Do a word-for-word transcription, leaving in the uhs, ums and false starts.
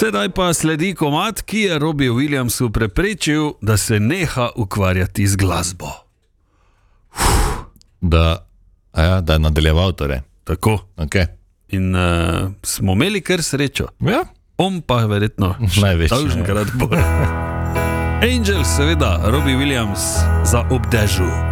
Sedaj pa sledi komad, ki je Robbie Williamsu preprečil, da se neha ukvarjati z glasbo. Da, a ja, da je nadaljeval torej. Tako. Okay. In uh, smo imeli kar srečo. Ja. On pa verjetno največ. Dolženkrat bolj. Angels, seveda, Robbie Williams za ob dežju.